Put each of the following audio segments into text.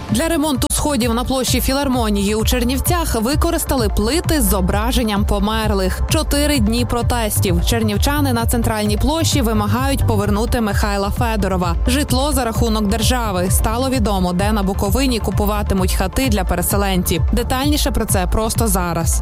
Для ремонту сходів на площі Філармонії у Чернівцях використали плити з зображенням померлих. 4 дні протестів. Чернівчани на центральній площі вимагають повернути Михайла Федорова. Житло за рахунок держави. Стало відомо, де на Буковині купуватимуть хати для переселенців. Детальніше про це просто зараз.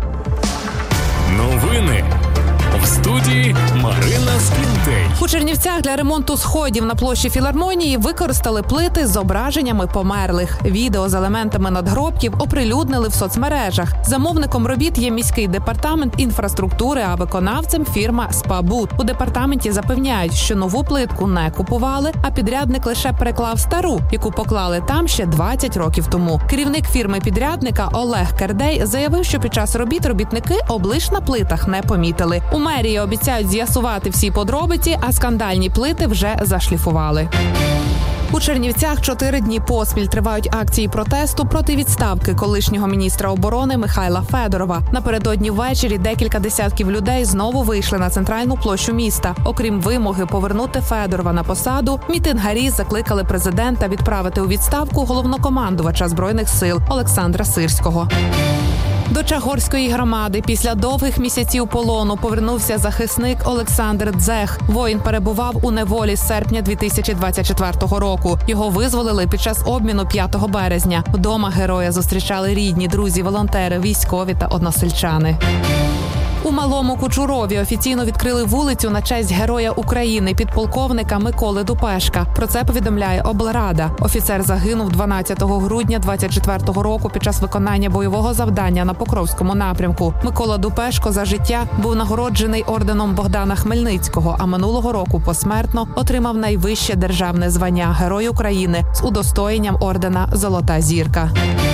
Новини. В студії Марина Скінтей. У Чернівцях для ремонту сходів на площі Філармонії використали плити з зображеннями померлих. Відео з елементами надгробків оприлюднили в соцмережах. Замовником робіт є міський департамент інфраструктури, а виконавцем фірма «Спабут». У департаменті запевняють, що нову плитку не купували, а підрядник лише переклав стару, яку поклали там ще 20 років тому. Керівник фірми-підрядника Олег Кердей заявив, що під час робіт робітники облиш на плитах не помітили. У мерії обіцяють з'ясувати всі подробиці, а скандальні плити вже зашліфували. У Чернівцях 4 дні поспіль тривають акції протесту проти відставки колишнього міністра оборони Михайла Федорова. Напередодні ввечері декілька десятків людей знову вийшли на центральну площу міста. Окрім вимоги повернути Федорова на посаду, мітингарі закликали президента відправити у відставку головнокомандувача Збройних сил Олександра Сирського. До Чагорської громади після довгих місяців полону повернувся захисник Олександр Дзех. Воїн перебував у неволі з серпня 2024 року. Його визволили під час обміну 5 березня. Вдома героя зустрічали рідні, друзі, волонтери, військові та односельчани. У Малому Кучурові офіційно відкрили вулицю на честь Героя України підполковника Миколи Дупешка. Про це повідомляє облрада. Офіцер загинув 12 грудня 2024 року під час виконання бойового завдання на Покровському напрямку. Микола Дупешко за життя був нагороджений орденом Богдана Хмельницького, а минулого року посмертно отримав найвище державне звання Герой України з удостоєнням ордена «Золота зірка».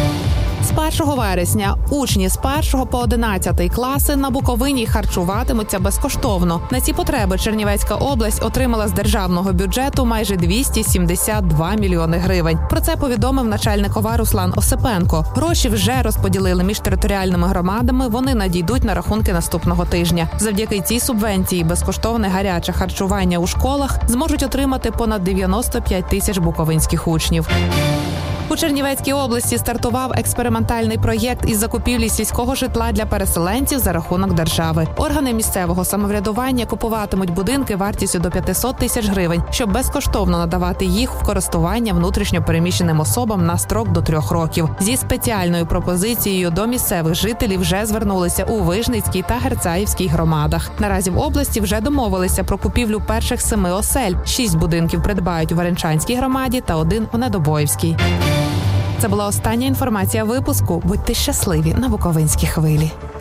З 1 вересня учні з 1 по 11 класи на Буковині харчуватимуться безкоштовно. На ці потреби Чернівецька область отримала з державного бюджету майже 272 мільйони гривень. Про це повідомив начальник ОВА Руслан Осипенко. Гроші вже розподілили між територіальними громадами, вони надійдуть на рахунки наступного тижня. Завдяки цій субвенції безкоштовне гаряче харчування у школах зможуть отримати понад 95 тисяч буковинських учнів. У Чернівецькій області стартував експериментальний проєкт із закупівлі сільського житла для переселенців за рахунок держави. Органи місцевого самоврядування купуватимуть будинки вартістю до 500 тисяч гривень, щоб безкоштовно надавати їх в користування внутрішньо переміщеним особам на строк до 3 років. Зі спеціальною пропозицією до місцевих жителів вже звернулися у Вижницькій та Герцаївській громадах. Наразі в області вже домовилися про купівлю перших 7 осель. 6 будинків придбають у Веренчанській громаді та 1 у Недобоївській. Це була остання інформація випуску. Будьте щасливі на Буковинській хвилі.